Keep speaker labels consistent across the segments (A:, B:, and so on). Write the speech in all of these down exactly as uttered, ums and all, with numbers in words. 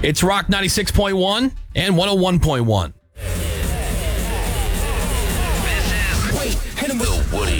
A: It's Rock ninety-six point one and one oh one point one.
B: The Woody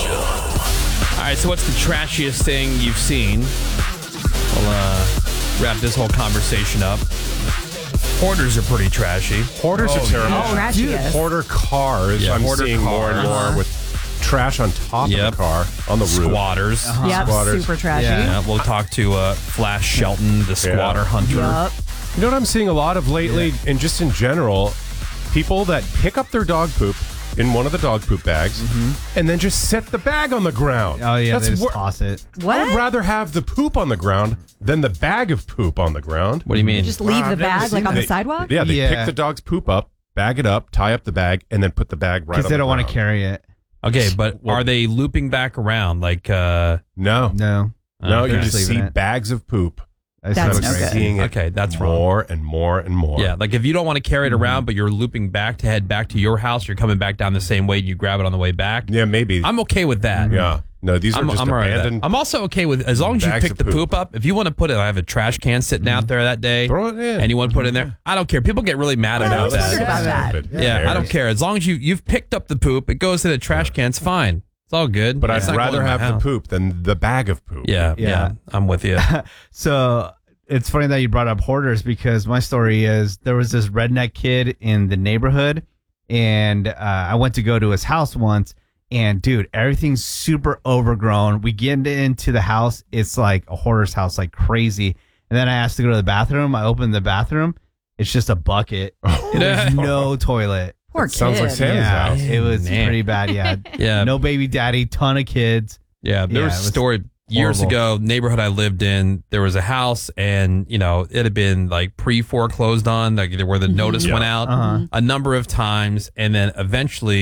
B: Show.
A: All right, so what's the trashiest thing you've seen? We'll uh, wrap this whole conversation up. Hoarders are pretty trashy.
C: Hoarders
D: Oh,
C: are terrible.
D: yeah.
E: Trashy
C: Dude,
E: is.
C: hoarder cars.
A: Yeah,
C: I'm
A: hoarder
C: seeing more and
A: cars.
C: more with trash on top
A: Yep.
C: of the car, on the roof.
A: Squatters.
E: Yep,
C: Squatters.
E: super trashy.
D: Yeah.
A: Yeah, we'll talk to uh, Flash Shelton, the squatter hunter.
E: Yup.
C: You know what I'm seeing a lot of lately, and just in general, people that pick up their dog poop in one of the dog poop bags and then just set the bag on the ground.
D: Oh, yeah,
C: That's
D: they just
C: wor-
D: toss it.
E: What?
C: I would rather have the poop on the ground than the bag of poop on the ground.
A: What do you mean?
E: Just leave
D: Wow,
E: the
D: I've never
E: bag like
D: seen
E: on
C: They-
E: the sidewalk?
C: Yeah, they
D: Yeah.
C: pick the dog's poop up, bag it up, tie up the bag, and then put the bag right on
D: Because they
C: the
D: don't want to
C: ground.
D: carry it.
A: Okay, but
C: Well-
A: are they looping back around? Like, uh,
C: No.
D: No.
C: No,
A: Okay.
C: you
D: Just
C: just
D: leaving
C: see
D: it.
C: bags of poop.
D: That's
E: That's
C: I'm
E: no good.
C: seeing it
A: okay, that's wrong.
C: more and more and more.
A: Yeah, like if you don't want to carry it around, but you're looping back to head back to your house, you're coming back down the same way and you grab it on the way back.
C: Yeah, maybe.
A: I'm okay with that.
C: yeah. No, these are
A: I'm,
C: just
A: I'm all right with that.
C: abandoned.
A: I'm also okay with as long as you
C: bags
A: pick
C: of
A: the
C: poop.
A: poop up. If you want to put it, I have a trash can sitting out there that day,
C: Throw it in.
A: and you want to put it in there. I don't care. People get really mad
E: I
A: about
E: was wondering
A: that.
E: about that.
C: Stupid. Who
A: Yeah, I don't
C: cares?
A: care. As long as you you've picked up the poop, it goes in a trash can. It's fine. It's all good.
C: But
A: It's
C: I'd
A: not
C: rather
A: going in my
C: have the
A: house.
C: poop than the bag of poop.
A: Yeah, yeah,
D: Yeah.
A: I'm with you.
D: So it's funny that you brought up hoarders because my story is there was this redneck kid in the neighborhood, and uh, I went to go to his house once, and dude, everything's super overgrown. We get into the house, it's like a hoarder's house, like crazy. And then I asked to go to the bathroom. I opened the bathroom, it's just a bucket. There's no toilet.
E: Poor
C: That sounds
E: kid.
C: like Santa's
D: yeah,
C: house.
D: it was
A: Man.
D: pretty bad. Yeah,
A: Yeah,
D: no baby daddy, ton of kids.
A: Yeah, there
D: Yeah,
A: was
D: it
A: a
D: was
A: story years
D: horrible.
A: ago, neighborhood I lived in, there was a house and, you know, it had been like pre-foreclosed on, like where the notice
C: Yeah.
A: went out
D: Uh-huh.
A: a number of times. And then eventually